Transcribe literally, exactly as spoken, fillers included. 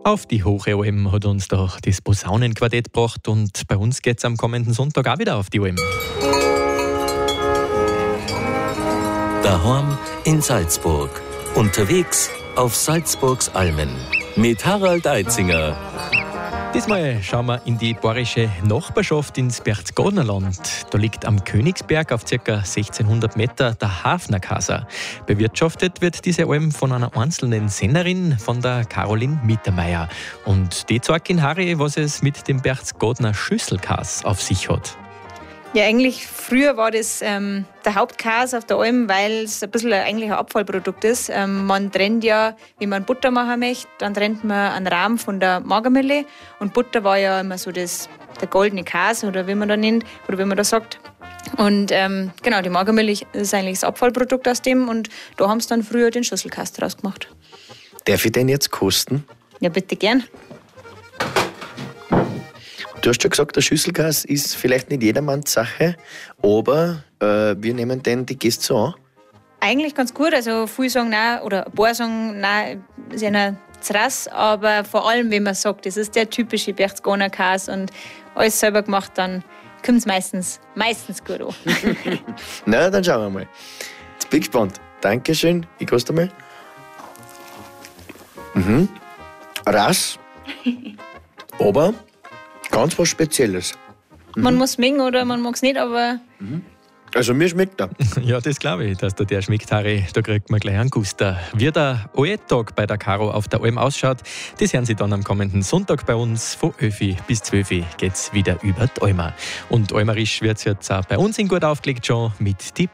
Auf die hohe Alm hat uns da das Posaunenquartett gebracht und bei uns geht es am kommenden Sonntag auch wieder auf die Alm. Daheim in Salzburg. Unterwegs auf Salzburgs Almen. Mit Harald Eitzinger. Diesmal schauen wir in die bayerische Nachbarschaft ins Berchtesgadenerland. Da liegt am Königsberg auf ca. sechzehnhundert Meter der Hafnerkasser. Bewirtschaftet wird diese Alm von einer einzelnen Sennerin, von der Caroline Mittermeier. Und die zeigt in Harry, was es mit dem Berchtesgadener Schüsselkäse auf sich hat. Ja, eigentlich früher war das ähm, der Hauptkäse auf der Alm, weil es ein bisschen eigentlich ein Abfallprodukt ist. Ähm, man trennt ja, wenn man Butter machen möchte, dann trennt man einen Rahmen von der Magermilch. Und Butter war ja immer so das, der goldene Käse, oder wie man da nennt, oder wie man da sagt. Und ähm, genau, die Magermilch ist eigentlich das Abfallprodukt aus dem. Und da haben sie dann früher den Schüsselkäse draus gemacht. Darf ich den jetzt kosten? Ja, bitte gern. Du hast schon gesagt, der Schüsselkäse ist vielleicht nicht jedermanns Sache, aber äh, wir nehmen den die Gäste so an. Eigentlich ganz gut, also viele sagen nein, oder ein paar sagen nein, ist ja nicht zu rass, aber vor allem, wenn man sagt, das ist der typische Berchtesgadener Käse und alles selber gemacht, dann kommt es meistens, meistens gut an. Na, dann schauen wir mal. Jetzt bin ich gespannt. Dankeschön, ich koste mal. Mhm. Rass, aber ganz was Spezielles. Mhm. Man muss mengen oder man mag es nicht, aber... Mhm. Also mir schmeckt er. Ja, das glaube ich, dass da der schmeckt, Harry. Da kriegt man gleich einen Guster. Wie der Alltag bei der Caro auf der Alm ausschaut, das hören Sie dann am kommenden Sonntag bei uns. Von elf bis zwölf geht es wieder über die Alma. Und almerisch wird es jetzt auch bei uns in gut aufgelegt schon mit Tipp